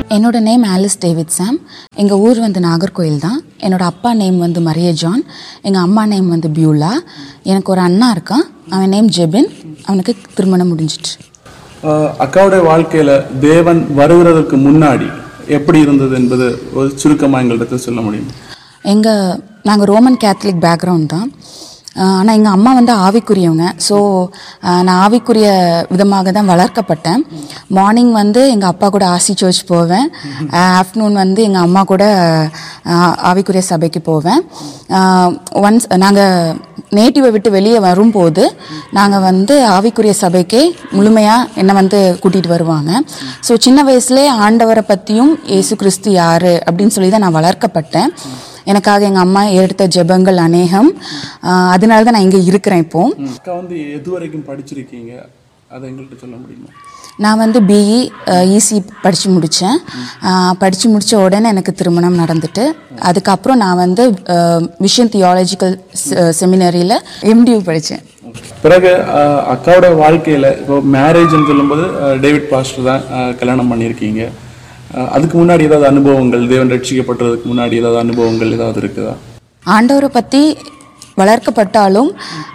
என்னோட name Alice David சாம். எங்கள் ஊர் வந்து நாகர்கோயில் தான். என்னோட அப்பா நேம் வந்து மரிய ஜான். எங்கள் அம்மா நேம் வந்து பியூலா. எனக்கு ஒரு அண்ணா இருக்கான், அவன் நேம் ஜெபின். அவனுக்கு திருமணம் முடிஞ்சிட்டு. அக்காவுடைய வாழ்க்கையில் தேவன் வருகிறதுக்கு முன்னாடி எப்படி இருந்தது என்பது ஒரு சுருக்கமாக எங்கள்கிட்ட சொல்ல முடியும்? நாங்கள் ரோமன் கேத்தலிக் பேக்ரவுண்ட் தான். ஆனால் எங்கள் அம்மா வந்து ஆவிக்குரியவங்க. ஸோ நான் ஆவிக்குரிய விதமாக தான் வளர்க்கப்பட்டேன். மார்னிங் வந்து எங்கள் அப்பா கூட ஆசி சர்ச் போவேன். ஆஃப்டர்நூன் வந்து எங்கள் அம்மா கூட ஆவிக்குரிய சபைக்கு போவேன். ஒன்ஸ் நாங்கள் நேட்டிவை விட்டு வெளியே வரும்போது நாங்கள் வந்து ஆவிக்குரிய சபைக்கே முழுமையாக என்னை வந்து கூட்டிகிட்டு வருவாங்க. ஸோ சின்ன வயசுலேயே ஆண்டவரை பற்றியும் இயேசு கிறிஸ்து யார் அப்படின்னு சொல்லி தான் நான் வளர்க்கப்பட்டேன். எனக்காக எங்கள் அம்மா எடுத்த ஜெபங்கள் அநேகம். அதனால தான் நான் இங்கே இருக்கிறேன். இப்போ அக்கா வந்து எது வரைக்கும் படிச்சிருக்கீங்க, அதை எங்கள்கிட்ட சொல்ல முடியுமா? நான் வந்து பிஇ இசி படித்து முடித்தேன். படித்து முடித்த உடனே எனக்கு திருமணம் நடந்துட்டு, அதுக்கப்புறம் நான் வந்து விஷன் தியாலஜிக்கல் செமினரியில் எம்டியூ படித்தேன். பிறகு அக்காவோட வாழ்க்கையில் இப்போ மேரேஜ்னு சொல்லும்போது டேவிட் பாஸ்டர் தான் கல்யாணம் பண்ணியிருக்கீங்க. அதுக்கு முன்னாடி ஏதாவது அனுபவங்கள், தேவன் ரட்சிக்கப்பட்டதுக்கு முன்னாடி ஏதாவது அனுபவங்கள் ஏதாவது இருக்குதா? ஆண்டவரை பற்றி வளர்க்கப்பட்டாலும்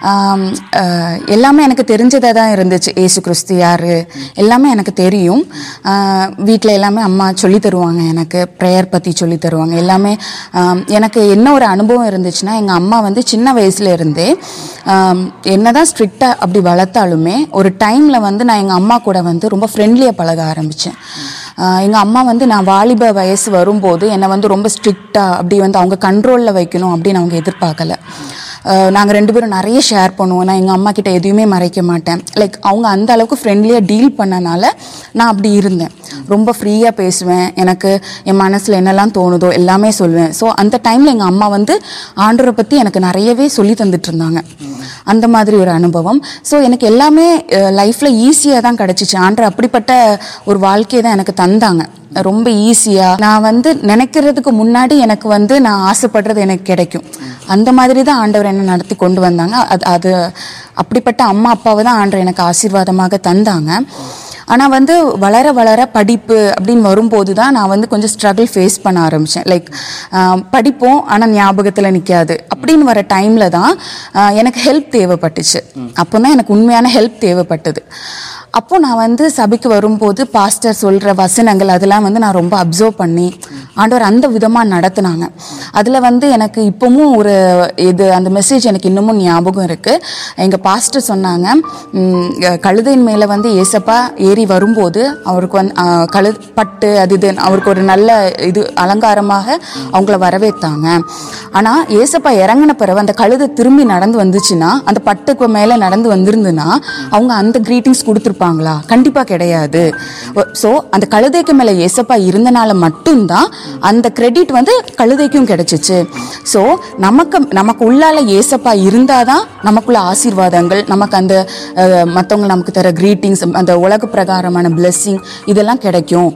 எல்லாமே எனக்கு தெரிஞ்சதாக தான் இருந்துச்சு. ஏசு கிறிஸ்து யார் எல்லாமே எனக்கு தெரியும். வீட்டில் எல்லாமே அம்மா சொல்லி தருவாங்க, எனக்கு ப்ரேயர் பற்றி சொல்லி தருவாங்க எல்லாமே. எனக்கு என்ன ஒரு அனுபவம் இருந்துச்சுன்னா, எங்கள் அம்மா வந்து சின்ன வயசுல இருந்தே என்னதான் ஸ்ட்ரிக்டாக அப்படி வளர்த்தாலுமே ஒரு டைமில் வந்து நான் எங்கள் அம்மா கூட வந்து ரொம்ப ஃப்ரெண்ட்லியாக பழக ஆரம்பித்தேன். எங்கள் அம்மா வந்து நான் வாலிப வயசு வரும்போது என்னை வந்து ரொம்ப ஸ்ட்ரிக்டாக அப்படி வந்து அவங்க கண்ட்ரோலில் வைக்கணும் அப்படின்னு அவங்க எதிர்பார்க்கல. நாங்கள் 2 பேரும் நிறைய ஷேர் பண்ணுவோம். நான் எங்கள் அம்மா கிட்ட எதுவுமே மறைக்க மாட்டேன். லைக் அவங்க அந்த அளவுக்கு ஃப்ரெண்ட்லியாக டீல் பண்ணனால நான் அப்படி இருந்தேன். ரொம்ப ஃப்ரீயாக பேசுவேன். எனக்கு என் மனசில் என்னெல்லாம் தோணுதோ எல்லாமே சொல்லுவேன். ஸோ அந்த டைமில் எங்கள் அம்மா வந்து ஆண்டவரை பற்றி எனக்கு நிறையவே சொல்லி தந்துட்டு இருந்தாங்க. அந்த மாதிரி ஒரு அனுபவம். ஸோ எனக்கு எல்லாமே லைஃப்பில் ஈஸியாக தான் கிடச்சிச்சு. ஆண்டவர் அப்படிப்பட்ட ஒரு வாழ்க்கையை தான் எனக்கு தந்தாங்க, ரொம்ப ஈஸியாக. நான் வந்து நினைக்கிறதுக்கு முன்னாடி எனக்கு வந்து நான் ஆசைப்படுறது எனக்கு கிடைக்கும். அந்த மாதிரி தான் ஆண்டவர் என்னை நடத்தி கொண்டு வந்தாங்க. அது அப்படிப்பட்ட அம்மா அப்பாவை தான் ஆண்டவர் எனக்கு ஆசீர்வாதமாக தந்தாங்க. ஆனால் வந்து வளர வளர படிப்பு அப்படின்னு வரும்போது தான் நான் வந்து கொஞ்சம் ஸ்ட்ரகிள் ஃபேஸ் பண்ண ஆரம்பித்தேன். லைக் படிப்போம் ஆனால் ஞாபகத்தில் நிற்காது அப்படின்னு வர டைமில் தான் எனக்கு ஹெல்ப் தேவைப்பட்டுச்சு. அப்போ தான் எனக்கு உண்மையான ஹெல்ப் தேவைப்பட்டது. அப்போது நான் வந்து சபைக்கு வரும்போது பாஸ்டர் சொல்கிற வசனங்கள் அதெல்லாம் வந்து நான் ரொம்ப அப்சர்வ் பண்ணி ஆண்டவர் அந்த விதமாக நடத்துனாங்க. அதில் வந்து எனக்கு இப்போவும் அந்த மெசேஜ் எனக்கு இன்னமும் ஞாபகம் இருக்குது. எங்கள் பாஸ்டர் சொன்னாங்க, கழுதையின் மேலே வந்து ஏசப்பா ஏறி வரும்போது அவருக்கு வந்து பட்டு அது இது அவருக்கு ஒரு நல்ல அலங்காரமாக அவங்கள வரவேற்றாங்க. ஆனால் ஏசப்பா இறங்கின பிறகு அந்த கழுதை திரும்பி நடந்து வந்துச்சுன்னா, அந்த பட்டுக்கு மேலே நடந்து வந்திருந்துன்னா அவங்க அந்த கிரீட்டிங்ஸ் கொடுத்துருப்பாங்களா? கண்டிப்பாக கிடையாது. ஸோ அந்த கழுதைக்கு மேலே ஏசப்பா இருந்தனால மட்டும்தான் அந்த கிரெடிட் வந்து கழுதைக்கும் கிடைச்சிச்சு. ஸோ நமக்கு உள்ளால ஏசப்பா இருந்தாதான் நமக்குள்ள ஆசீர்வாதங்கள், நமக்கு அந்த மற்றவங்க நமக்கு தர கிரீட்டிங்ஸ், அந்த உலக பிரகாரமான பிளெஸ்ஸிங் இதெல்லாம் கிடைக்கும்.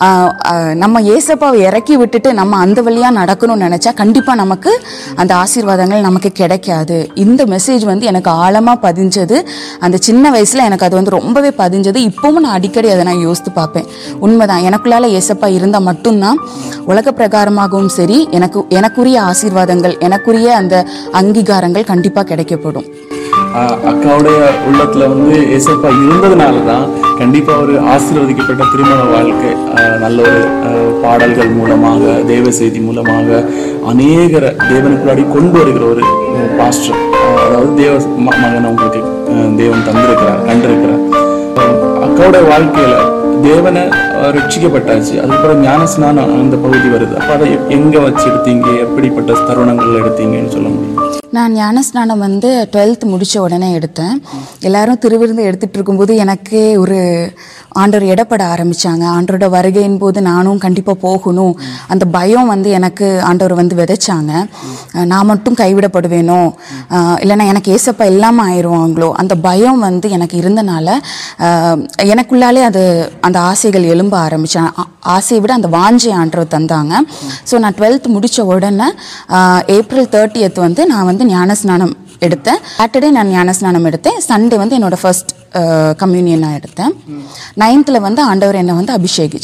நம்ம ஏசப்பாவை இறக்கி விட்டுட்டு நம்ம அந்த வழியாக நடக்கணும்னு நினச்சா கண்டிப்பாக நமக்கு அந்த ஆசீர்வாதங்கள் நமக்கு கிடைக்காது. இந்த மெசேஜ் வந்து எனக்கு ஆழமாக பதிஞ்சது. அந்த சின்ன வயசில் எனக்கு அது வந்து ரொம்பவே பதிஞ்சது. இப்போவும் நான் அடிக்கடி அதை நான் யோசித்து பார்ப்பேன். உண்மைதான், எனக்குள்ளால ஏசப்பா இருந்தால் மட்டும்தான் உலக பிரகாரமாகவும் சரி எனக்குரிய ஆசீர்வாதங்கள், எனக்குரிய அந்த அங்கீகாரங்கள் கண்டிப்பாக கிடைக்கப்படும். அக்காவுடைய உள்ளத்துல வந்து ஏசப்பா இருந்ததுனால தான் கண்டிப்பா ஒரு ஆசீர்வதிக்கப்பட்ட திருமண வாழ்க்கை, நல்ல ஒரு பாடல்கள் மூலமாக, தேவ செய்தி மூலமாக அநேகரை தேவனுக்குள்ளாடி கொண்டு வருகிற ஒரு பாஸ்டர், அதாவது தேவ மகனை உங்களுக்கு தேவன் தந்திருக்கிறார், கண்டிருக்கிறார். அக்காவுடைய வாழ்க்கையில தேவனை ரட்சிக்கப்பட்டாச்சு, அதுக்கப்புறம் ஞானஸ்நானம் அந்த பகுதி வருது. அப்போ அதை எங்கே வச்சு எடுத்தீங்க, எப்படிப்பட்ட தருணங்கள் எடுத்தீங்கன்னு சொல்ல முடியும்? நான் ஞானஸ்நானம் வந்து 12th முடித்த உடனே எடுத்தேன். எல்லாரும் திருவிருந்து எடுத்துகிட்டு இருக்கும்போது எனக்கு ஒரு ஆண்டவர் எடப்பட ஆரம்பித்தாங்க. ஆண்டவரோட வருகையின் போது நானும் கண்டிப்பாக போகணும், அந்த பயம் வந்து எனக்கு ஆண்டவர் வந்து விதைச்சாங்க. நான் மட்டும் கைவிடப்படுவேனோ, இல்லைன்னா எனக்கு ஏசப்பா இல்லாமல் ஆயிடுவாங்களோ, அந்த பயம் வந்து எனக்கு இருந்தனால எனக்குள்ளாலே அந்த ஆசைகள் எழும்ப ஆரம்பித்தேன். ஆசையை விட அந்த வாஞ்சை ஆண்டவர் தந்தாங்க. ஸோ நான் 12th முடித்த உடனே ஏப்ரல் 30th வந்து நான் வந்து ஞானஸ்நானம் எடுத்தேன். சாட்டர்டே நான் ஞானஸ்நானம் எடுத்தேன். சண்டே வந்து என்னோட ஃபர்ஸ்ட் கம்யூனியன் நான் எடுத்தேன். 9th வந்து ஆண்டவர் என்னை வந்து அபிஷேகிச்சாங்க.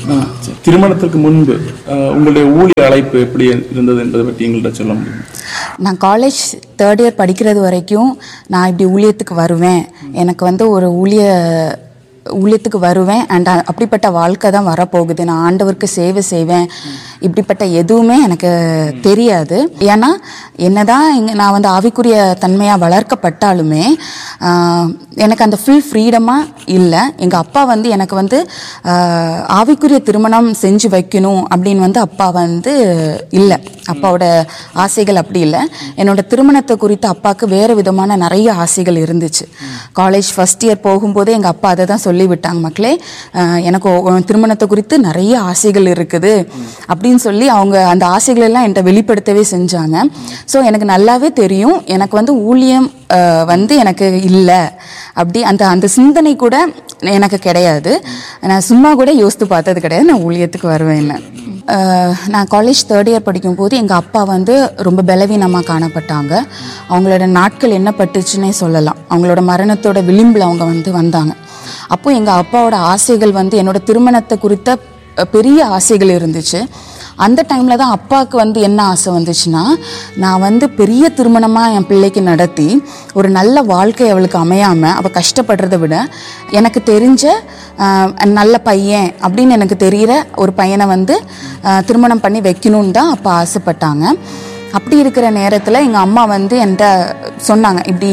திருமணத்துக்கு முன்பு உங்களுடைய ஊழிய அழைப்பு எப்படி இருந்தது என்பதை பற்றி எங்கள்கிட்ட சொல்ல முடியும்? நான் காலேஜ் 3rd இயர் படிக்கிறது வரைக்கும் நான் இப்படி ஊழியத்துக்கு வருவேன், எனக்கு வந்து ஒரு ஊழியத்துக்கு வருவேன் அண்ட் அப்படிப்பட்ட வாழ்க்கை தான் வரப்போகுது, நான் ஆண்டவருக்கு சேவை செய்வேன், இப்படிப்பட்ட எதுவுமே எனக்கு தெரியாது. ஏன்னா என்னதான் நான் வந்து ஆவிக்குரிய தன்மையாக வளர்க்கப்பட்டாலுமே எனக்கு அந்த ஃபுல் ஃப்ரீடமாக இல்லை. எங்கள் அப்பா வந்து எனக்கு வந்து ஆவிக்குரிய திருமணம் செஞ்சு வைக்கணும் அப்படின்னு வந்து அப்பா வந்து இல்லை, அப்பாவோட ஆசைகள் அப்படி இல்லை. என்னோட திருமணத்தை குறித்து அப்பாவுக்கு வேறு விதமான நிறைய ஆசைகள் இருந்துச்சு. காலேஜ் 1st இயர் போகும்போதே எங்கள் அப்பா அதை தான் சொல்லிவிட்டாங்க, மக்களே எனக்கு திருமணத்தை குறித்து நிறைய ஆசைகள் இருக்குது அப்படின்னு சொல்லி அவங்க அந்த ஆசைகள் எல்லாம் என்கிட்ட வெளிப்படுத்தவே செஞ்சாங்க. ஸோ எனக்கு நல்லாவே தெரியும் எனக்கு வந்து ஊழியம் வந்து எனக்கு இல்லை, அப்படி அந்த சிந்தனை கூட எனக்கு கிடையாது. நான் சும்மா கூட யோசித்து பார்த்தது கிடையாது நான் ஊழியத்துக்கு வருவேன்னு. நான் காலேஜ் 3rd இயர் படிக்கும்போது எங்கள் அப்பா வந்து ரொம்ப பலவீனமாக காணப்பட்டாங்க. அவங்களோட நாட்கள் என்ன பட்டுச்சுன்னே சொல்லலாம். அவங்களோட மரணத்தோட விளிம்பில் அவங்க வந்து வந்தாங்க. அப்போது எங்கள் அப்பாவோட ஆசைகள் வந்து என்னோட திருமணத்தை குறித்த பெரிய ஆசைகள் இருந்துச்சு. அந்த டைமில் தான் அப்பாவுக்கு வந்து என்ன ஆசை வந்துச்சுன்னா, நான் வந்து பெரிய திருமணமாக என் பிள்ளைக்கு நடத்தி ஒரு நல்ல வாழ்க்கை அவளுக்கு அமையாமல் அவள் கஷ்டப்படுறதை விட எனக்கு தெரிஞ்ச நல்ல பையன் அப்படின்னு எனக்கு தெரிகிற ஒரு பையனை வந்து திருமணம் பண்ணி வைக்கணுன்னு தான் அப்பா ஆசைப்பட்டாங்க. அப்படி இருக்கிற நேரத்தில் எங்கள் அம்மா வந்து என்கிட்ட சொன்னாங்க, இப்படி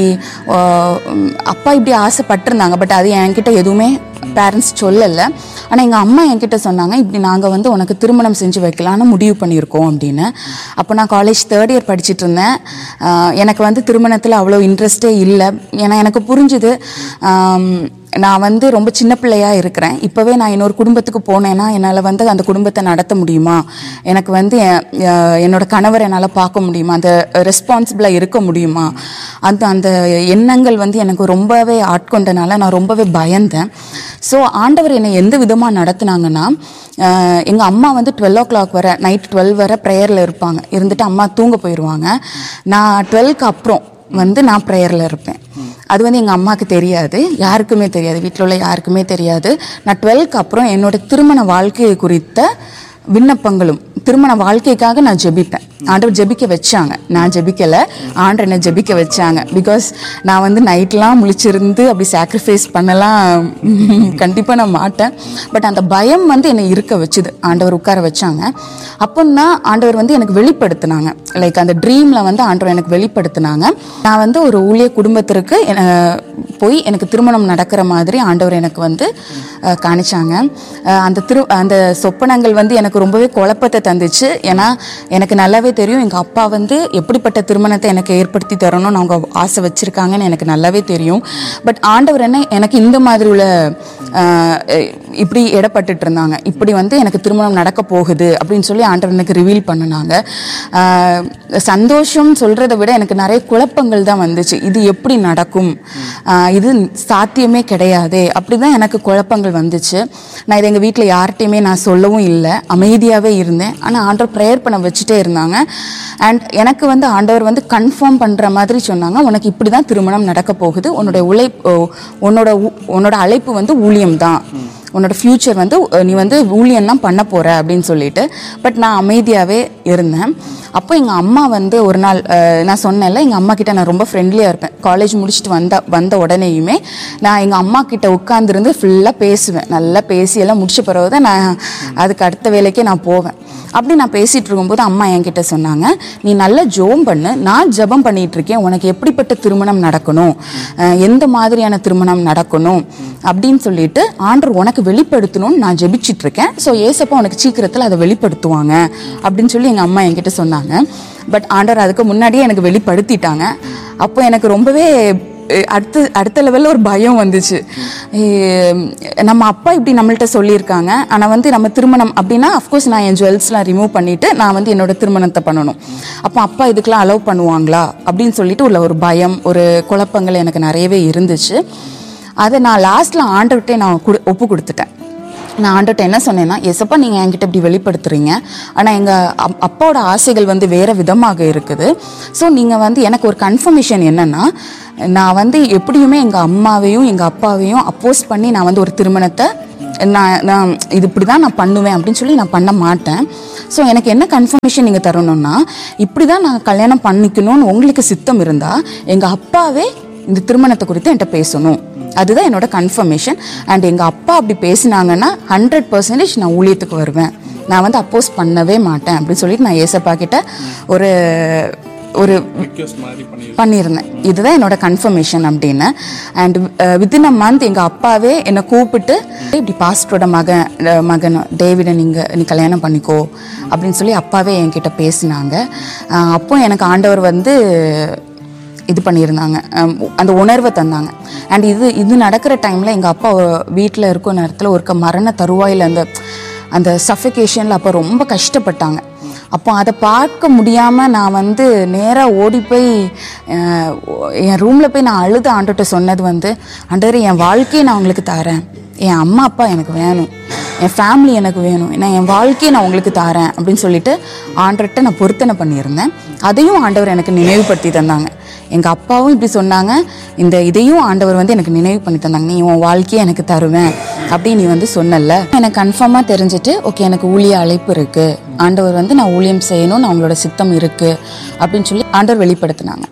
அப்பா இப்படி ஆசைப்பட்டிருந்தாங்க, பட் அது என்கிட்ட எதுவுமே பேரண்ட்ஸ் சொல்லலை. ஆனால் எங்கள் அம்மா என்கிட்ட சொன்னாங்க, இப்படி நாங்கள் வந்து உனக்கு திருமணம் செஞ்சு வைக்கலான்னு முடிவு பண்ணியிருக்கோம் அப்படின்னு. அப்போ நான் காலேஜ் 3rd இயர் படிச்சுட்டு இருந்தேன். எனக்கு வந்து திருமணத்தில் அவ்வளோ இன்ட்ரெஸ்டே இல்லை. ஏன்னா எனக்கு புரிஞ்சுது நான் வந்து ரொம்ப சின்ன பிள்ளையாக இருக்கிறேன். இப்போவே நான் இன்னொரு குடும்பத்துக்கு போனேன்னா என்னால் வந்து அந்த குடும்பத்தை நடத்த முடியுமா, எனக்கு வந்து என்னோட கணவர் என்னால் பார்க்க முடியுமா, அந்த ரெஸ்பான்சிபிளாக இருக்க முடியுமா, அந்த எண்ணங்கள் வந்து எனக்கு ரொம்பவே ஆட்கொண்டனால நான் ரொம்பவே பயந்தேன். ஸோ ஆண்டவர் என்னை எந்த விதமாக நடத்துனாங்கன்னா, எங்கள் அம்மா வந்து 12 o'clock வரை, நைட் 12 வரை ப்ரேயரில் இருப்பாங்க. இருந்துட்டு அம்மா தூங்க போயிடுவாங்க. நான் 12க்கு அப்புறம் வந்து நான் ப்ரேயரில் இருப்பேன். அது வந்து எங்கள் அம்மாவுக்கு தெரியாது, யாருக்குமே தெரியாது, வீட்டில் உள்ள யாருக்குமே தெரியாது. நான் 12க்கு அப்புறம் என்னோட திருமண வாழ்க்கையை குறித்த விண்ணப்பங்களும் திருமண வாழ்க்கைக்காக நான் ஜெபிப்பேன். ஆண்டவர் ஜெபிக்க வச்சாங்க, நான் ஜெபிக்கலை, ஆண்டவர் என்னை ஜெபிக்க வச்சாங்க. பிகாஸ் நான் வந்து நைட்லாம் முழிச்சிருந்து அப்படி சாக்ரிஃபைஸ் பண்ணலாம் கண்டிப்பாக நான் மாட்டேன். பட் அந்த பயம் வந்து என்னை இருக்க வச்சுது, ஆண்டவர் உட்கார வச்சாங்க. அப்போன்னா ஆண்டவர் வந்து எனக்கு வெளிப்படுத்தினாங்க, லைக் அந்த ட்ரீமில் வந்து ஆண்டவர் எனக்கு வெளிப்படுத்தினாங்க. நான் வந்து ஒரு ஊழிய குடும்பத்திற்கு போய் எனக்கு திருமணம் நடக்கிற மாதிரி ஆண்டவர் எனக்கு வந்து காணிச்சாங்க. அந்த சொப்பனங்கள் வந்து எனக்கு ரொம்பவே குழப்பத்தை தந்துச்சு. ஏன்னா எனக்கு நல்லாவே தெரியும் எங்கள் அப்பா வந்து எப்படிப்பட்ட திருமணத்தை எனக்கு ஏற்படுத்தி தரணும்னு அவங்க ஆசை வச்சுருக்காங்கன்னு எனக்கு நல்லாவே தெரியும். பட் ஆண்டவர் எனக்கு இந்த மாதிரி உள்ள இப்படி இடப்பட்டுட்டு இருந்தாங்க, இப்படி வந்து எனக்கு திருமணம் நடக்க போகுது அப்படின்னு சொல்லி ஆண்டவர் எனக்கு ரிவீல் பண்ணினாங்க. சந்தோஷம் சொல்கிறத விட எனக்கு நிறைய குழப்பங்கள் தான் வந்துச்சு. இது எப்படி நடக்கும், இது சாத்தியமே கிடையாது, அப்படி தான் எனக்கு குழப்பங்கள் வந்துச்சு. நான் இதை எங்கள் வீட்டில் யார்கிட்டையுமே நான் சொல்லவும் இல்லை, அமைதியாகவே இருந்தேன். ஆனால் ஆண்டவர் ப்ரேயர் பண்ண வச்சுட்டே இருந்தாங்க. அண்ட் எனக்கு வந்து ஆண்டவர் வந்து கன்ஃபார்ம் பண்ணுற மாதிரி சொன்னாங்க, உனக்கு இப்படி தான் திருமணம் நடக்க போகுது, உன்னோட அழைப்பு வந்து ஊழியம் தான், உன்னோட ஃப்யூச்சர் வந்து நீ வந்து ஊழியம் தான் பண்ண போகிற அப்படின்னு சொல்லிட்டு. பட் நான் அமைதியாகவே இருந்தேன். அப்போ எங்கள் அம்மா வந்து ஒரு நாள் நான் சொன்னேன்ல, எங்கள் அம்மா கிட்ட நான் ரொம்ப ஃப்ரெண்ட்லியாக இருப்பேன். காலேஜ் முடிச்சுட்டு வந்த உடனேயுமே நான் எங்கள் அம்மா கிட்ட உட்காந்துருந்து ஃபுல்லாக பேசுவேன். நல்லா பேசி எல்லாம் முடிச்ச பிறகு தான் நான் அதுக்கு அடுத்த வேலைக்கே நான் போவேன். அப்படி நான் பேசிகிட்டு இருக்கும்போது அம்மா என்கிட்ட சொன்னாங்க, நீ நல்லா ஜெபம் பண்ணு, நான் ஜெபம் பண்ணிகிட்டு இருக்கேன், உனக்கு எப்படிப்பட்ட திருமணம் நடக்கணும், எந்த மாதிரியான திருமணம் நடக்கணும் அப்படின்னு சொல்லிட்டு ஆண்டவர் உனக்கு வெளிப்படுத்தணும்னு நான் ஜெபிச்சிட்டு இருக்கேன். ஸோ ஏசப்பா உனக்கு சீக்கிரத்தில் அதை வெளிப்படுத்துவாங்க அப்படின்னு சொல்லி எங்கள் அம்மா என்கிட்ட சொன்னாங்க. பட் ஆண்டவர் அதுக்கு முன்னாடியே எனக்கு வெளிப்படுத்திட்டாங்க. அப்போ எனக்கு ரொம்பவே அடுத்த லெவலில் ஒரு பயம் வந்துச்சு. நம்ம அப்பா இப்படி நம்மள்கிட்ட சொல்லியிருக்காங்க, ஆனால் வந்து நம்ம திருமணம் அப்படின்னா அஃப்கோர்ஸ் நான் என் ஜுவல்ஸ்லாம் ரிமூவ் பண்ணிவிட்டு நான் வந்து என்னோட திருமணத்தை பண்ணணும். அப்போ அப்பா இதுக்கெலாம் அலோவ் பண்ணுவாங்களா அப்படின்னு சொல்லிட்டு உள்ள ஒரு பயம், ஒரு குழப்பங்கள் எனக்கு நிறையவே இருந்துச்சு. அதை நான் லாஸ்ட்டில் ஆண்டவர்கிட்டே நான் ஒப்பு கொடுத்துட்டேன். நான் ஆண்டவர்கிட்ட என்ன சொன்னேன்னா, ஏசப்பா நீங்கள் என்கிட்ட இப்படி வெளிப்படுத்துறீங்க, ஆனால் எங்கள் அப்பாவோட ஆசைகள் வந்து வேறு விதமாக இருக்குது. ஸோ நீங்கள் வந்து எனக்கு ஒரு கன்ஃபர்மேஷன் என்னென்னா, நான் வந்து எப்படியுமே எங்கள் அம்மாவையும் எங்கள் அப்பாவையும் அப்போஸ் பண்ணி நான் வந்து ஒரு திருமணத்தை நான் இது இப்படி தான் நான் பண்ணுவேன் அப்படின்னு சொல்லி நான் பண்ண மாட்டேன். ஸோ எனக்கு என்ன கன்ஃபர்மேஷன் நீங்கள் தரணும்னா, இப்படி தான் நான் கல்யாணம் பண்ணிக்கணும்னு உங்களுக்கு சித்தம் இருந்தால் எங்கள் அப்பாவே இந்த திருமணத்தை குறித்து என்கிட்ட பேசணும். அதுதான் என்னோட கன்ஃபர்மேஷன். அண்ட் எங்கள் அப்பா அப்படி பேசினாங்கன்னா 100% நான் ஊழியத்துக்கு வருவேன். நான் வந்து அப்போஸ் பண்ணவே மாட்டேன் அப்படின்னு சொல்லிட்டு நான் ஏசப்பா கிட்ட ஒரு ஒரு பண்ணியிருந்தேன். இதுதான் என்னோட கன்ஃபர்மேஷன் அப்படின்னு. அண்ட் வித்தின் அ மந்த் எங்கள் அப்பாவே என்னை கூப்பிட்டு இப்படி பாஸ்டரோட மகன் டேவிடை நீ கல்யாணம் பண்ணிக்கோ அப்படின்னு சொல்லி அப்பாவே என்கிட்ட பேசினாங்க. அப்போ எனக்கு ஆண்டவர் வந்து இது பண்ணியிருந்தாங்க, அந்த உணர்வை தந்தாங்க. அண்ட் இது நடக்கிற டைமில் எங்கள் அப்பா வீட்டில் இருக்கிற நேரத்தில் ஒரு மரண தருவாயில் அந்த சஃபிகேஷனில் அப்போ ரொம்ப கஷ்டப்பட்டாங்க. அப்போ அதை பார்க்க முடியாமல் நான் வந்து நேராக ஓடி போய் என் ரூமில் போய் நான் அழுது ஆண்டவர்கிட்ட சொன்னது வந்து, ஆண்டவரே என் வாழ்க்கையை நான் உங்களுக்கு தரேன், என் அம்மா அப்பா எனக்கு வேணும், என் ஃபேமிலி எனக்கு வேணும், நான் என் வாழ்க்கையை நான் உங்களுக்கு தரேன் அப்படின்னு சொல்லிட்டு ஆண்டவர்கிட்ட நான் பொருத்தனை பண்ணியிருந்தேன். அதையும் ஆண்டவர் எனக்கு நினைவுபடுத்தி தந்தாங்க. எங்கள் அப்பாவும் இப்படி சொன்னாங்க, இதையும் ஆண்டவர் வந்து எனக்கு நினைவு பண்ணி தந்தாங்க. நீ உன் வாழ்க்கையை எனக்கு தருவேன் அப்படின்னு நீ வந்து சொன்னல. எனக்கு கன்ஃபார்மாக தெரிஞ்சுட்டு ஓகே எனக்கு ஊழிய அழைப்பு இருக்குது, ஆண்டவர் வந்து நான் ஊழியம் செய்யணும்னு அவங்களோட சித்தம் இருக்குது அப்படின்னு சொல்லி ஆண்டவர் வெளிப்படுத்தினாங்க.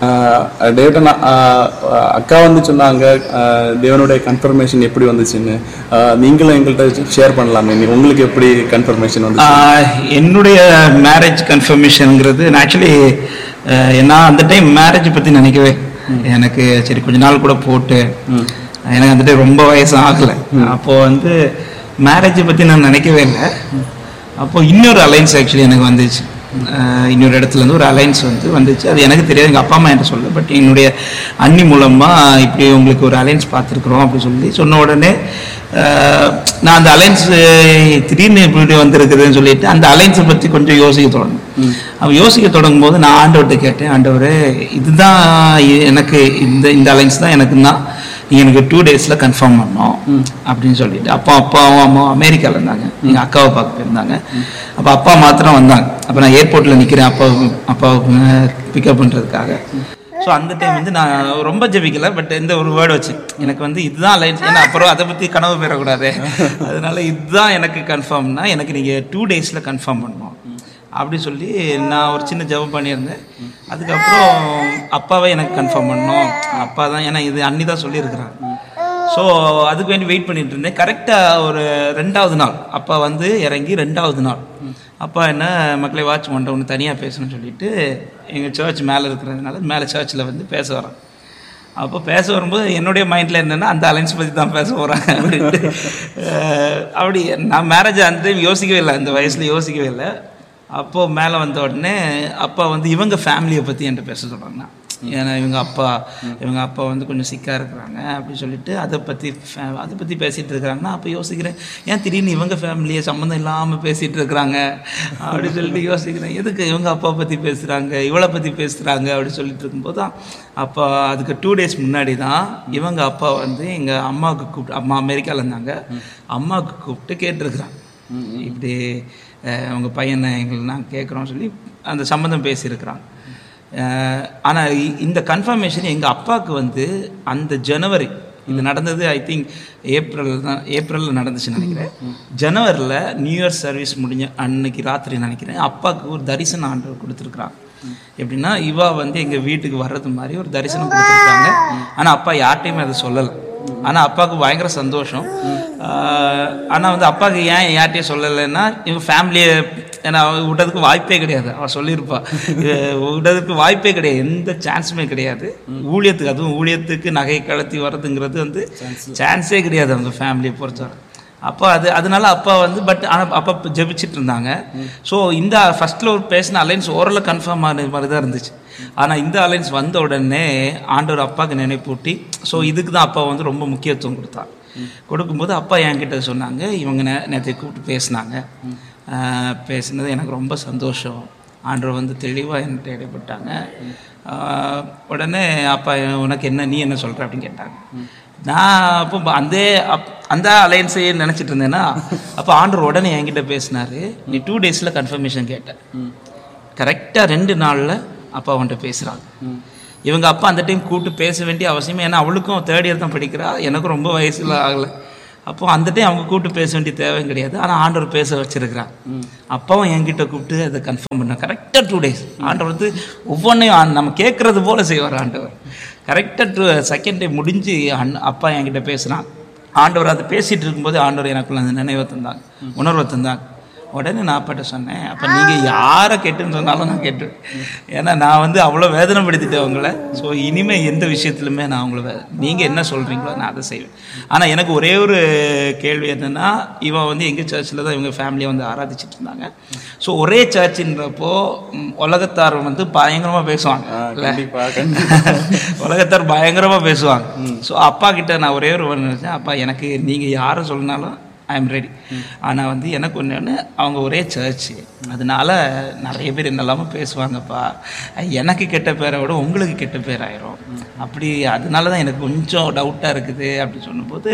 டேவிட் அக்கா வந்து சொன்னாங்க தேவனுடைய கன்ஃபர்மேஷன் எப்படி வந்துச்சுன்னு. நீங்களும் எங்கள்கிட்ட ஷேர் பண்ணலாமே, உங்களுக்கு எப்படி கன்ஃபர்மேஷன் வந்து? என்னுடைய மேரேஜ் கன்ஃபர்மேஷனுங்கிறது ஆக்சுவலி நான் அந்த டைம் மேரேஜ் பற்றி நினைக்கவே, எனக்கு சரி கொஞ்ச நாள் கூட போட்டு, எனக்கு அந்த டைம் ரொம்ப வயசு ஆகலை. அப்போது வந்து மேரேஜை பற்றி நான் நினைக்கவே இல்லை. அப்போது இன்னொரு அலைன்ஸ் ஆக்சுவலி எனக்கு வந்துச்சு, இன்னொரு இடத்துலேருந்து ஒரு அலைன்ஸ் வந்துச்சு. அது எனக்கு தெரியாது, எங்கள் அப்பா அம்மா என்கிட்ட சொல்ல, பட் என்னுடைய அண்ணி மூலமாக இப்படி உங்களுக்கு ஒரு அலைன்ஸ் பார்த்துருக்குறோம் அப்படி சொல்லி சொன்ன உடனே நான் அந்த அலைன்ஸ் திடீர்னு இப்படி வந்திருக்குதுன்னு சொல்லிட்டு அந்த அலைன்ஸை பற்றி கொஞ்சம் யோசிக்க தொடங்கும். அவன் யோசிக்க தொடங்கும் போது நான் ஆண்டவர்கிட்ட கேட்டேன், ஆண்டவரே இதுதான் எனக்கு இந்த அலைன்ஸ் தான் எனக்கு தான், நீங்கள் எனக்கு 2 days கன்ஃபார்ம் பண்ணோம் அப்படின்னு சொல்லிட்டு. அப்பாவும் அம்மாவும் அமெரிக்காவில் இருந்தாங்க, எங்கள் அக்காவை பார்க்க போயிருந்தாங்க. அப்போ அப்பா மாத்திரம் வந்தாங்க. அப்போ நான் ஏர்போர்ட்டில் நிற்கிறேன் அப்பாவுக்கு பிக்கப் பண்ணுறதுக்காக. ஸோ அந்த டைம் வந்து நான் ரொம்ப ஜெபிக்கலை, பட் இந்த ஒரு வேர்டு வச்சு எனக்கு வந்து இதுதான் அலைன்ஸ், ஏன்னா அப்புறம் அதை பற்றி கனவு பெறக்கூடாது, அதனால இதுதான் எனக்கு கன்ஃபார்ம்னா எனக்கு நீங்கள் 2 days கன்ஃபார்ம் பண்ணணும் அப்படி சொல்லி நான் ஒரு சின்ன ஜெபம் பண்ணியிருந்தேன். அதுக்கப்புறம் அப்பாவை எனக்கு கன்ஃபார்ம் பண்ணணும், அப்பா தான், ஏன்னா இது அண்ணி தான் சொல்லியிருக்கிறாங்க. ஸோ அதுக்கு வேண்டி வெயிட் பண்ணிட்டு இருந்தேன். கரெக்டாக ஒரு 2வது நாள் அப்பா வந்து இறங்கி 2வது நாள் அப்பா என்ன மக்களை வாட்ச் பண்ணுற ஒன்று தனியாக பேசணும்னு சொல்லிட்டு எங்கள் சர்ச் மேலே இருக்கிறதுனால மேலே சர்ச்சில் வந்து பேச வரோம். அப்போ பேச வரும்போது என்னுடைய மைண்டில் என்னென்னா அந்த அலைன்ஸ் பற்றி தான் பேச போகிறாங்க அப்படின்ட்டு. அப்படி நான் மேரேஜ் அந்த டைம் யோசிக்கவே இல்லை, அந்த வயசில் யோசிக்கவே இல்லை. அப்போது மேலே வந்த உடனே அப்பா வந்து இவங்க ஃபேமிலியை பற்றி என்கிட்ட பேச சொல்கிறாங்க. ஏன்னா இவங்க அப்பா வந்து கொஞ்சம் சிக்காக இருக்கிறாங்க அப்படின்னு சொல்லிட்டு அதை பற்றி பேசிகிட்டு இருக்கிறாங்கன்னா அப்போ யோசிக்கிறேன், ஏன் திடீர்னு இவங்க ஃபேமிலியை சம்மந்தம் இல்லாமல் பேசிகிட்டு இருக்கிறாங்க அப்படின்னு சொல்லிட்டு யோசிக்கிறேன், எதுக்கு இவங்க அப்பா பற்றி பேசுகிறாங்க இவளை பற்றி பேசுகிறாங்க அப்படின்னு சொல்லிட்டு இருக்கும்போது தான் அப்போ அதுக்கு 2 days முன்னாடி தான் இவங்க அப்பா வந்து எங்கள் அம்மாவுக்கு கூப்பிட்டு, அம்மா அமெரிக்காவில் இருந்தாங்க, அம்மாவுக்கு கூப்பிட்டு கேட்டிருக்கிறாங்க, இப்படி உங்கள் பையனை எங்களுக்கு நாங்கள் கேட்குறோம் சொல்லி அந்த சம்மந்தம் பேசியிருக்கிறாங்க. ஆனால் இந்த கன்ஃபர்மேஷன் எங்கள் அப்பாவுக்கு வந்து அந்த ஜனவரி இது நடந்தது, ஐ திங்க் ஏப்ரலில் நடந்துச்சுன்னு நினைக்கிறேன். ஜனவரியில் நியூ இயர் சர்வீஸ் முடிஞ்ச அன்னைக்கு ராத்திரி நினைக்கிறேன் அப்பாவுக்கு ஒரு தரிசனம் ஆண்டவர் கொடுத்துருக்குறாங்க. எப்படின்னா இவா வந்து எங்கள் வீட்டுக்கு வர்றது மாதிரி ஒரு தரிசனம் கொடுத்துருக்காங்க. ஆனால் அப்பா யார்கிட்டையுமே அதை சொல்லலை. ஆனால் அப்பாவுக்கு பயங்கர சந்தோஷம். ஆனால் வந்து அப்பாவுக்கு ஏன் யார்கிட்டையும் சொல்லலைன்னா இவங்க ஃபேமிலியை ஏன்னா விட்டதுக்கு வாய்ப்பே கிடையாது, அவள் சொல்லியிருப்பா விட்டதுக்கு வாய்ப்பே கிடையாது, எந்த சான்ஸுமே கிடையாது. ஊழியத்துக்கு அதுவும் ஊழியத்துக்கு நகை கடத்தி வர்றதுங்கிறது வந்து சான்ஸே கிடையாது அவங்க ஃபேமிலியை பொறுத்தவரை. அப்போ அதனால அப்பா வந்து பட் ஆனால் அப்பா ஜெபிச்சுட்டு இருந்தாங்க. ஸோ இந்த ஃபஸ்ட்டில் ஒரு பேசின அலைன்ஸ் ஓரளவு கன்ஃபார்ம் ஆன மாதிரி தான் இருந்துச்சு. ஆனால் இந்த அலைன்ஸ் வந்த உடனே ஆண்டவர் அப்பாவுக்கு நினைப்பூட்டி, ஸோ இதுக்கு தான் அப்பா வந்து ரொம்ப முக்கியத்துவம் கொடுக்கும்போது அப்பா என்கிட்ட சொன்னாங்க, இவங்க நேற்று கூப்பிட்டு பேசினது எனக்கு ரொம்ப சந்தோஷம், ஆண்டவர் வந்து தெளிவாக என்கிட்ட இடைப்பட்டாங்க. உடனே அப்பா உனக்கு என்ன, நீ என்ன சொல்கிற அப்படின்னு கேட்டாங்க. நான் அப்போ அந்த அலையன்ஸையே நினச்சிட்டு இருந்தேன்னா அப்போ ஆண்டவர் உடனே என்கிட்ட பேசினார், நீ 2 days கன்ஃபர்மேஷன் கேட்டேன். கரெக்டாக 2 நாளில் அப்பா அவன்கிட்ட பேசுகிறாங்க. இவங்க அப்பா அந்த டைம் கூப்பிட்டு பேச வேண்டிய அவசியமே, ஏன்னா அவளுக்கும் 3rd year தான் படிக்கிறா, எனக்கும் ரொம்ப வயசில் ஆகலை. அப்போ அந்த டைம் அவங்க கூப்பிட்டு பேச வேண்டிய தேவையும் கிடையாது. ஆனால் ஆண்டவர் பேச வச்சிருக்கிறான். அப்பாவும் என்கிட்ட கூப்பிட்டு அதை கன்ஃபார்ம் பண்ண கரெக்டாக 2 days. ஆண்டவர் வந்து ஒவ்வொன்றையும் நம்ம கேட்குறது போல செய்வார் ஆண்டவர். கரெக்டாக செகண்ட் டே முடிஞ்சு அப்பா என்கிட்ட பேசுகிறான். ஆண்டவர் அதை பேசிகிட்டு இருக்கும்போது ஆண்டவர் எனக்குள்ள அந்த நினைவை தந்தாங்க, உணர்வை தந்தாங்க. உடனே நான் அப்பாட்ட சொன்னேன், அப்போ நீங்கள் யாரை கேட்டுன்னு சொன்னாலும் நான் கேட்டுவேன். ஏன்னா நான் வந்து அவ்வளோ வேதனைப்படுத்திட்டேன் அவங்கள. ஸோ இனிமேல் எந்த விஷயத்துலையுமே நான் அவங்கள நீங்கள் என்ன சொல்கிறீங்களோ நான் அதை செய்வேன். ஆனால் எனக்கு ஒரே ஒரு கேள்வி என்னென்னா, இவன் வந்து எங்கள் சர்ச்சில் தான் இவங்க ஃபேமிலியை வந்து ஆராதிச்சிட்டு இருந்தாங்க. ஸோ ஒரே சர்ச்சுன்றப்போ உலகத்தார் வந்து பயங்கரமாக பேசுவாங்க, உலகத்தார் பயங்கரமாக பேசுவாங்க. ஸோ அப்பா கிட்ட நான் ஒரே ஒரு நினச்சேன், அப்பா எனக்கு நீங்கள் யாரை சொன்னாலும் ஐ எம் ரெடி. ஆனால் வந்து எனக்கு ஒன்று, அவங்க ஒரே சர்ச்சு, அதனால நிறைய பேர் என்னெல்லாமல் பேசுவாங்கப்பா, எனக்கு கெட்ட பேரை விட உங்களுக்கு கெட்ட பேர் ஆயிரும், அப்படி அதனால தான் எனக்கு கொஞ்சம் டவுட்டாக இருக்குது அப்படி சொன்னபோது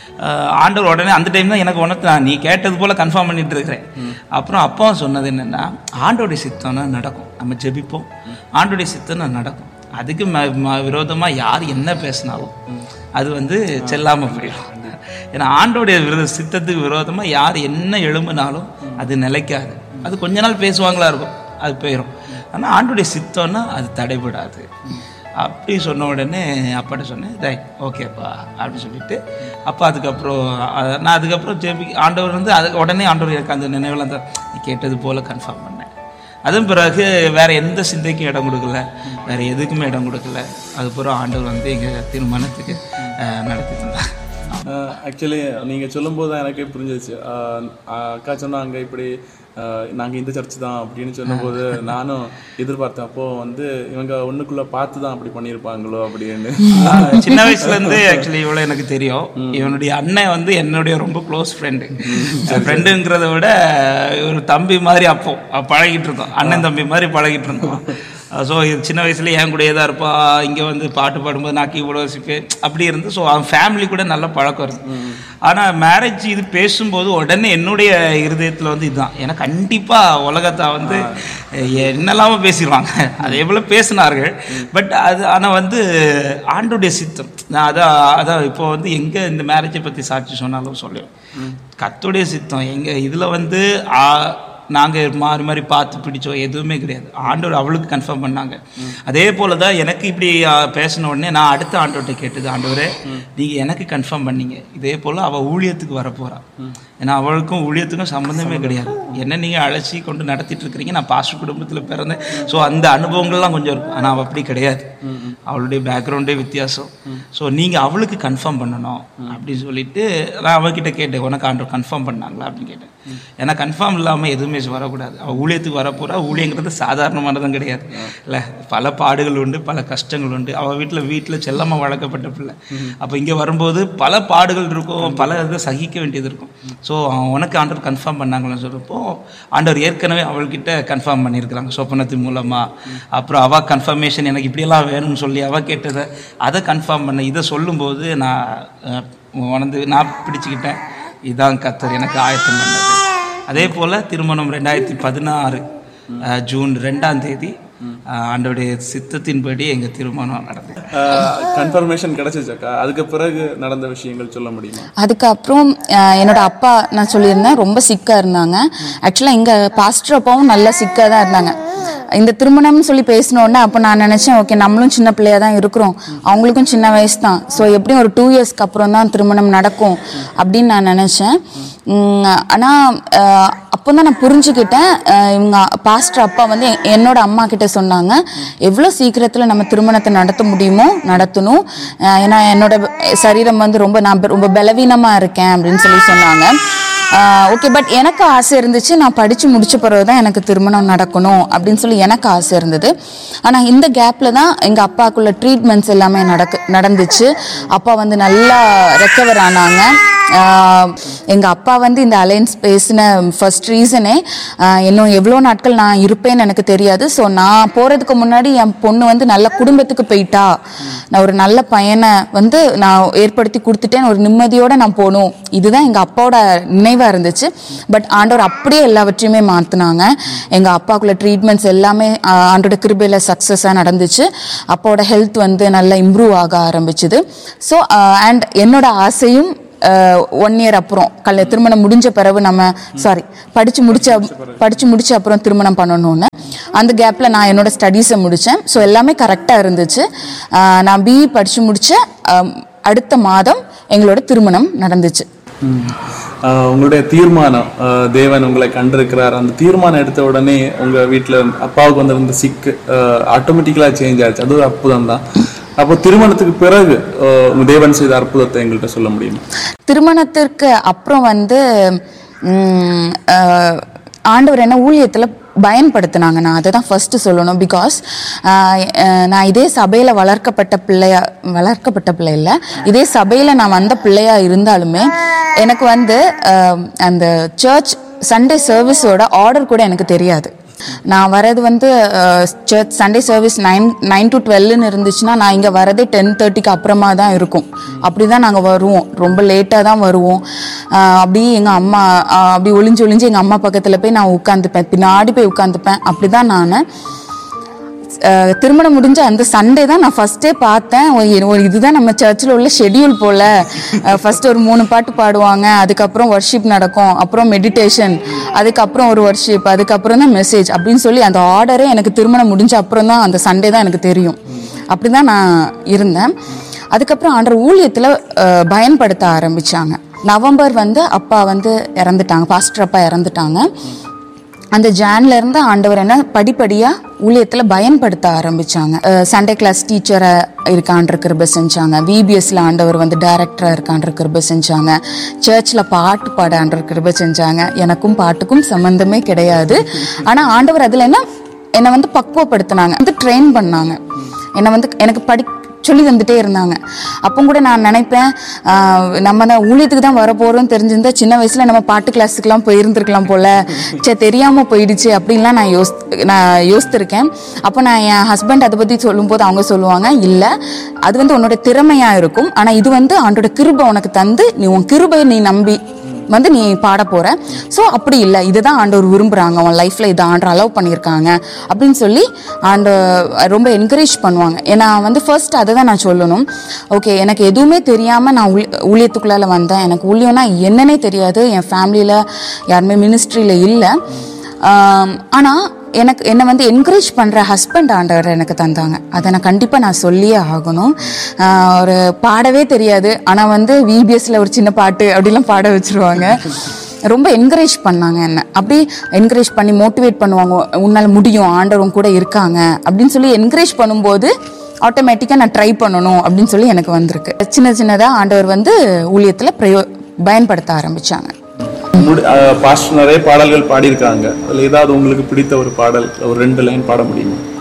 ஆண்டவர் உடனே அந்த டைம் தான் எனக்கு உனக்கு நீ கேட்டது போல் கன்ஃபார்ம் பண்ணிட்டு இருக்கிறேன். அப்புறம் அப்பாவும் சொன்னது என்னென்னா, ஆண்டோடைய சித்தம்னா நடக்கும், நம்ம ஜெபிப்போம், ஆண்டோடைய சித்தம்னா நடக்கும். அதுக்கு விரோதமாக யார் என்ன பேசினாலும் அது வந்து செல்லாமல் போயிடும். ஏன்னா ஆண்டோடைய சித்தத்துக்கு விரோதமாக யார் என்ன எழும்பினாலும் அது நிலைக்காது. அது கொஞ்ச நாள் பேசுவாங்களா இருக்கும், அது போயிடும். ஆனால் ஆண்டோடைய சித்தம்னா அது தடைபடாது. அப்படி சொன்ன உடனே அப்பாட்ட சொன்னேன், ரைட் ஓகேப்பா அப்படி சொல்லிட்டு அப்பா அதுக்கப்புறம் நான் அதுக்கப்புறம் ஆண்டவர் வந்து உடனே ஆண்டவர் எனக்கு அந்த நினைவில் அந்த கேட்டது போல் கன்ஃபார்ம் பண்ணேன். அதன் பிறகு வேறு எந்த சிந்தைக்கும் இடம் கொடுக்கல, வேறு எதுக்குமே இடம் கொடுக்கல. அதுக்கப்புறம் ஆண்டவர் வந்து எங்கள் திருமணத்துக்கு நடத்தி தந்தார். ஆக்சுவலி நீங்கள் சொல்லும்போது தான் எனக்கே புரிஞ்சிச்சு. அக்கா சொன்னாங்க இப்படி நாங்கள் இந்த சர்ச்சு தான் அப்படின்னு சொன்னபோது நானும் எதிர்பார்த்தேன், அப்போது வந்து இவங்க ஒன்றுக்குள்ளே பார்த்து தான் அப்படி பண்ணியிருப்பாங்களோ அப்படின்னு. சின்ன வயசுலேருந்து ஆக்சுவலி இவ்வளோ எனக்கு தெரியும். இவனுடைய அண்ணன் வந்து என்னுடைய ரொம்ப க்ளோஸ் ஃப்ரெண்டுங்கிறத விட ஒரு தம்பி மாதிரி அப்போ பழகிட்டு இருந்தோம், அண்ணன் தம்பி மாதிரி பழகிட்டு இருந்தோம். ஸோ இது சின்ன வயசுல என் கூடயே தான் இருப்பா. இங்கே வந்து பாட்டு பாடும்போது நான் கீபோர்டு வசிப்பேன், அப்படி இருந்து. ஸோ அவன் ஃபேமிலி கூட நல்ல பழக்கம் இருக்குது. ஆனால் மேரேஜ் இது பேசும்போது உடனே என்னுடைய இருதயத்தில் வந்து இதுதான், ஏன்னா கண்டிப்பாக உலகத்தை வந்து என்னெல்லாம பேசிடுவாங்க, அது எவ்வளோ பேசினார்கள். பட் அது ஆனால் வந்து ஆண்டோடைய சித்தம். நான் அதான் இப்போ வந்து எங்கே இந்த மேரேஜை பற்றி சாட்சி சொன்னாலும் சொல்லுவேன், கர்த்தருடைய சித்தம். எங்கள் இதில் வந்து நாங்கள் மாறி மாறி பார்த்து பிடிச்சோம் எதுவுமே கிடையாது. ஆண்டவர் அவளுக்கு கன்ஃபார்ம் பண்ணாங்க. அதே போல தான் எனக்கு இப்படி பேசின உடனே நான் அடுத்த ஆண்டவர்கிட்ட கேட்டது, ஆண்டவரே நீங்கள் எனக்கு கன்ஃபார்ம் பண்ணீங்க, இதே போல் அவள் ஊழியத்துக்கு வரப்போகிறான். ஏன்னா அவளுக்கும் ஊழியத்துக்கும் சம்மந்தமே கிடையாது. என்ன நீங்கள் அழைச்சி கொண்டு நடத்திட்டு இருக்கிறீங்க, நான் பாஸ்டர் குடும்பத்தில் பிறந்தேன். ஸோ அந்த அனுபவங்கள்லாம் கொஞ்சம் இருக்கும். ஆனால் அவள் அப்படி கிடையாது, அவளுடைய பேக்ரவுண்டே வித்தியாசம். ஸோ நீங்கள் அவளுக்கு கன்ஃபார்ம் பண்ணணும் அப்படின்னு சொல்லிட்டு நான் அவகிட்ட கேட்டேன், உனக்கு ஆண்டவர் கன்ஃபார்ம் பண்ணாங்களா அப்படின்னு கேட்டேன். ஏன்னா கன்ஃபார்ம் இல்லாமல் எதுவுமே வரக்கூடாது. அவள் ஊழியத்துக்கு வரப்போகிறா. ஊழியங்கிறது சாதாரணமானதும் கிடையாது இல்லை, பல பாடுகள் உண்டு, பல கஷ்டங்கள் உண்டு. அவள் வீட்டில் செல்லமாக வளர்க்கப்பட்ட பிள்ளை. அப்போ இங்கே வரும்போது பல பாடுகள் இருக்கும், பல இதை சகிக்க வேண்டியது இருக்கும். ஸோ உனக்கு ஆண்டவர் கன்ஃபார்ம் பண்ணாங்கன்னு சொல்கிறப்போ ஆண்டவர் ஏற்கனவே அவள்கிட்ட கன்ஃபார்ம் பண்ணியிருக்கிறாங்க சொப்பனத்தின் மூலமாக. அப்புறம் அவள் கன்ஃபர்மேஷன் எனக்கு இப்படியெல்லாம் வேணும்னு சொல்லி அவள் கேட்டதை அதை கன்ஃபார்ம் பண்ண. இதை சொல்லும்போது நான் பிடிச்சிக்கிட்டேன், இதான் கர்த்தர் எனக்கு ஆயத்தம் பண்ணது. அதே போல் திருமணம் 2016 ஜூன் 2ஆம் தேதி ஆண்டோடைய சித்தத்தின்படி எங்கள் திருமணம் நடந்தது. கன்ஃபர்மேஷன் கிடைச்சிச்சாக்கா, அதுக்கு பிறகு நடந்த விஷயங்கள் சொல்ல முடியுமா? அதுக்கப்புறம் என்னோட அப்பா நான் சொல்லியிருந்தேன் ரொம்ப சிக்காக இருந்தாங்க. ஆக்சுவலாக எங்கள் பாஸ்டர் அப்பாவும் நல்லா சிக்காக தான் இருந்தாங்க. இந்த திருமணம்னு சொல்லி பேசினோடனே அப்போ நான் நினச்சேன், ஓகே நம்மளும் சின்ன பிள்ளையாக தான் இருக்கிறோம், அவங்களுக்கும் சின்ன வயசு தான், ஸோ எப்படியும் ஒரு 2 இயர்ஸ்க்கு அப்புறம் தான் திருமணம் நடக்கும் அப்படின்னு நான் நினச்சேன். ஆனால் அப்போ தான் நான் புரிஞ்சுக்கிட்டேன், இவங்க பாஸ்டர் அப்பா வந்து என்னோட அம்மா கிட்ட சொன்னாங்க, எவ்வளோ சீக்கிரத்தில் நம்ம திருமணத்தை நடத்த முடியுமோ நடத்தணும், ஏன்னா என்னோட சரீரம் வந்து நான் ரொம்ப பலவீனமாக இருக்கேன் அப்படின்னு சொல்லி சொன்னாங்க. ஓகே, பட் எனக்கு ஆசை இருந்துச்சு, நான் படித்து முடிச்ச பிறகு தான் எனக்கு திருமணம் நடக்கணும் அப்படின்னு சொல்லி எனக்கு ஆசை இருந்தது. ஆனால் இந்த கேப்பில் தான் எங்கள் அப்பாவுக்குள்ள ட்ரீட்மெண்ட்ஸ் எல்லாமே நடந்துச்சு. அப்பா வந்து நல்லா ரெக்கவர் ஆனாங்க. எங்கள் அப்பா வந்து இந்த அலையன்ஸ் பேசின ஃபர்ஸ்ட் ரீசனே இன்னும் எவ்வளோ நாட்கள் நான் இருப்பேன்னு எனக்கு தெரியாது. ஸோ நான் போகிறதுக்கு முன்னாடி என் பொண்ணு வந்து நல்ல குடும்பத்துக்கு போயிட்டா, நான் ஒரு நல்ல பையனை வந்து நான் ஏற்படுத்தி கொடுத்துட்டேன், ஒரு நிம்மதியோடு நான் போகணும், இதுதான் எங்கள் அப்பாவோட நினைவாக இருந்துச்சு. பட் ஆண்டவர் அப்படியே எல்லாவற்றையுமே மாற்றினாங்க. எங்கள் அப்பாவுக்குள்ள ட்ரீட்மெண்ட்ஸ் எல்லாமே ஆண்டோட கிருபையில் சக்ஸஸாக நடந்துச்சு. அப்பாவோட ஹெல்த் வந்து நல்லா இம்ப்ரூவ் ஆக ஆரம்பிச்சுது. ஸோ அண்ட் என்னோட ஆசையும் 1 இயர் அப்புறம் திருமணம் முடிஞ்ச பிறகு படிச்சு முடிச்ச அப்புறம் திருமணம் பண்ணணும்னு. அந்த கேப்ல நான் என்னோட ஸ்டடீஸை முடித்தேன். ஸோ எல்லாமே கரெக்டாக இருந்துச்சு. நான் பிஇ படித்து முடிச்ச அடுத்த மாதம் எங்களோட திருமணம் நடந்துச்சு. உங்களுடைய தீர்மானம், தேவன் உங்களை கண்டிருக்கிறார், அந்த தீர்மானம் எடுத்த உடனே உங்க வீட்டுல அப்பாவுக்கு வந்திருந்த சிக்கு ஆட்டோமேட்டிக்கலா சேஞ்ச் ஆச்சு. அது ஒரு அற்புதம் தான். அப்போ திருமணத்துக்கு பிறகு தேவன் செய்த அற்புதத்தை எங்கள்கிட்ட சொல்ல முடியுமா? திருமணத்திற்கு அப்புறம் ஆண்டவர் என்ன ஊழியத்துல பயன்படுத்தினாங்க. நான் அதை தான் ஃபர்ஸ்ட் சொல்லணும். பிகாஸ் நான் இதே சபையில வளர்க்கப்பட்ட பிள்ளை இல்லை, இதே சபையில நான் வந்த பிள்ளையா இருந்தாலுமே எனக்கு அந்த சர்ச் சண்டே சர்வீஸோட ஆர்டர் கூட எனக்கு தெரியாது. நான் வரது சர்ச் சண்டே சர்வீஸ் 9 to 12 இருந்துச்சுன்னா நான் இங்கே வரதே 10:30 அப்புறமா தான் இருக்கும். அப்படி தான் நாங்கள் வருவோம், ரொம்ப லேட்டாக தான் வருவோம். அப்படி எங்கள் அம்மா அப்படி ஒளிஞ்சு எங்கள் அம்மா பக்கத்தில் போய் நான் உட்காந்துப்பேன், பின்னாடி போய் உட்காந்துப்பேன். அப்படி தான் நான் திருமணம் முடிஞ்ச அந்த சண்டே தான் நான் ஃபர்ஸ்டே பார்த்தேன், இதுதான் நம்ம சர்ச்சில் உள்ள ஷெட்யூல் போல. ஃபர்ஸ்ட் ஒரு 3 பாட்டு பாடுவாங்க, அதுக்கப்புறம் வர்ஷிப் நடக்கும், அப்புறம் மெடிடேஷன், அதுக்கப்புறம் ஒரு வர்ஷிப், அதுக்கப்புறம் தான் மெசேஜ் அப்படின்னு சொல்லி அந்த ஆர்டரே எனக்கு திருமணம் முடிஞ்ச அப்புறம் தான் அந்த சண்டே தான் எனக்கு தெரியும். அப்படி தான் நான் இருந்தேன். அதுக்கப்புறம் ஆண்டவர் ஊழியத்தில் பயன்படுத்த ஆரம்பித்தாங்க. நவம்பர் அப்பா இறந்துட்டாங்க, பாஸ்டர் அப்பா இறந்துட்டாங்க. அந்த ஜான்ல இருந்து ஆண்டவர் என்ன படிப்படியாக ஊழியத்தில் பயன்படுத்த ஆரம்பித்தாங்க. சண்டே கிளாஸ் டீச்சரை இருக்கான்ற கிருபை செஞ்சாங்க, விபிஎஸ்ல ஆண்டவர் டைரக்டராக இருக்கான்ற கிருபை செஞ்சாங்க, சர்ச்சில் பாட்டு பாடான்ற கிருபை செஞ்சாங்க. எனக்கும் பாட்டுக்கும் சம்மந்தமே கிடையாது. ஆனால் ஆண்டவர் அதில் என்னை பக்குவப்படுத்தினாங்க, ட்ரெயின் பண்ணாங்க, என்னை எனக்கு சொல்லி தந்துட்டே இருந்தாங்க. அப்போ கூட நான் நினைப்பேன், நம்ம தான் ஊழியத்துக்கு தான் வரப்போகிறோம்னு தெரிஞ்சிருந்தா சின்ன வயசில் நம்ம பாட்டு கிளாஸுக்கெலாம் போயிருந்துருக்கலாம் போல, தெரியாமல் போயிடுச்சு அப்படின்லாம் நான் யோசித்திருக்கேன். அப்போ நான் என் ஹஸ்பண்ட் அதை பற்றி சொல்லும்போது அவங்க சொல்லுவாங்க, இல்லை அது உன்னோட திறமையாக இருக்கும், ஆனால் இது ஆண்டோட கிருபை உனக்கு தந்து நீ உன் கிருபையை நீ நம்பி நீ பாட போற. ஸோ அப்படி இல்லை, இதுதான் ஆண்டவர் விரும்புகிறாங்க, உன் லைஃப்பில் இதை ஆண்டவர் அலோவ் பண்ணியிருக்காங்க அப்படின்னு சொல்லி ரொம்ப என்கரேஜ் பண்ணுவாங்க. ஏன்னா ஃபர்ஸ்ட் அதை தான் நான் சொல்லணும். ஓகே, எனக்கு எதுவுமே தெரியாமல் நான் ஊழியத்துக்குள்ளால வந்தேன். எனக்கு ஊழியம்னா என்னன்னே தெரியாது. என் ஃபேமிலியில் யாருமே மினிஸ்ட்ரியில் இல்லை. ஆனால் என்னை என்கரேஜ் பண்ணுற ஹஸ்பண்ட் ஆண்டவர் எனக்கு தந்தாங்க. அதை நான் கண்டிப்பாக சொல்லியே ஆகணும். ஒரு பாடவே தெரியாது, ஆனால் விபிஎஸ்ல ஒரு சின்ன பாட்டு அப்படிலாம் பாட வச்சுருவாங்க. ரொம்ப என்கரேஜ் பண்ணாங்க என்னை. அப்படி என்கரேஜ் பண்ணி மோட்டிவேட் பண்ணுவாங்க, உன்னால் முடியும், ஆண்டவரும் கூட இருக்காங்க அப்படின்னு சொல்லி என்கரேஜ் பண்ணும்போது ஆட்டோமேட்டிக்காக நான் ட்ரை பண்ணணும் அப்படின்னு சொல்லி எனக்கு வந்திருக்கு. சின்னதாக ஆண்டவர் ஊழியத்தில் பயன்படுத்த ஆரம்பித்தாங்க. பாஸ்டர் நிறைய பாடல்கள் பாடியிருக்காங்க. அதில் ஏதாவது உங்களுக்கு பிடித்த ஒரு பாடல் ஒரு 2 லைன் பாட முடியுமா?